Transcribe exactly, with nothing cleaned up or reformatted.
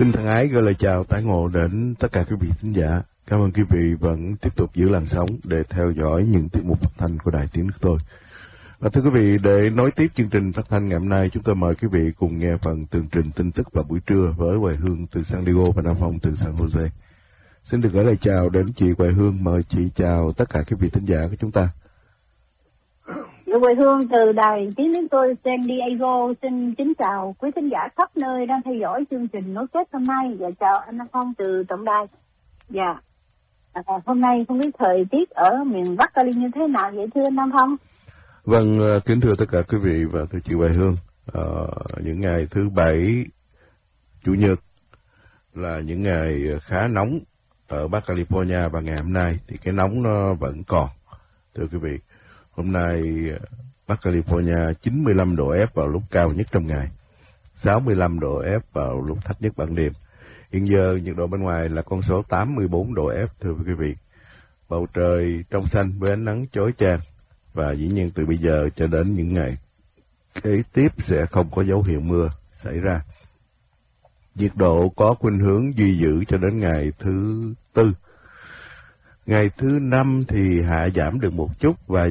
Xin thân ái gửi lời chào tái ngộ đến tất cả quý vị khán giả. Cảm ơn quý vị vẫn tiếp tục giữ làn sóng để theo dõi những tiết mục phát thanh của Đài Tiếng Nước Tôi. Và thưa quý vị, để nối tiếp chương trình phát thanh ngày hôm nay, chúng tôi mời quý vị cùng nghe phần tường trình tin tức vào buổi trưa với Hoài Hương từ San Diego và Nam Phong từ San Jose. Xin được gửi lời chào đến chị Hoài Hương. Mời chị chào tất cả quý vị khán giả của chúng ta. Hoài Hương từ Đài Tiếng Nước Tôi San Diego xin kính chào quý khán giả khắp nơi đang theo dõi chương trình nối kết hôm nay, và chào anh Nam Phong từ tổng đài. Dạ, à, hôm nay không biết thời tiết ở miền Bắc Cali như thế nào vậy thưa anh Nam Phong? Vâng, kính thưa tất cả quý vị và thưa chị Hoài Hương, à, những ngày thứ Bảy, Chủ nhật là những ngày khá nóng ở Bắc California, và ngày hôm nay thì cái nóng nó vẫn còn. Thưa quý vị, hôm nay Bắc California chín mươi lăm độ F vào lúc cao nhất trong ngày, sáu mươi lăm độ F vào lúc thấp nhất ban đêm. Hiện giờ nhiệt độ bên ngoài là con số tám mươi bốn độ F. Thưa quý vị, bầu trời trong xanh với ánh nắng chói chang, và dĩ nhiên từ bây giờ cho đến những ngày kế tiếp sẽ không có dấu hiệu mưa xảy ra. Nhiệt độ có khuynh hướng duy giữ cho đến ngày thứ tư. Ngày thứ năm thì hạ giảm được một chút, và